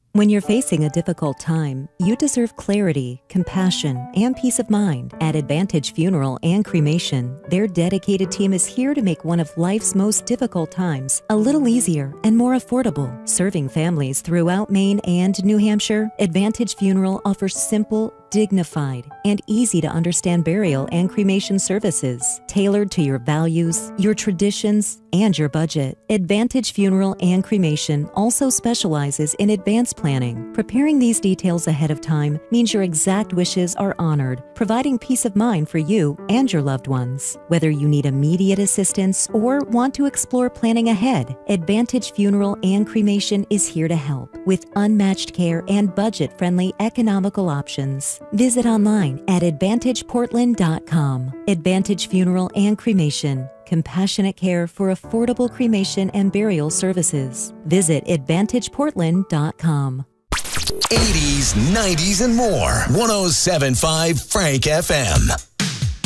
When you're facing a difficult time, you deserve clarity, compassion, and peace of mind. At Advantage Funeral and Cremation, their dedicated team is here to make one of life's most difficult times a little easier and more affordable. Serving families throughout Maine and New Hampshire, Advantage Funeral offers simple, dignified, and easy to understand burial and cremation services tailored to your values, your traditions, and your budget. Advantage Funeral and Cremation also specializes in advanced planning. Preparing these details ahead of time means your exact wishes are honored, providing peace of mind for you and your loved ones. Whether you need immediate assistance or want to explore planning ahead, Advantage Funeral and Cremation is here to help with unmatched care and budget-friendly economical options. Visit online at AdvantagePortland.com. Advantage Funeral and Cremation. Compassionate care for affordable cremation and burial services. Visit AdvantagePortland.com. 80s, 90s, and more. 107.5 Frank FM.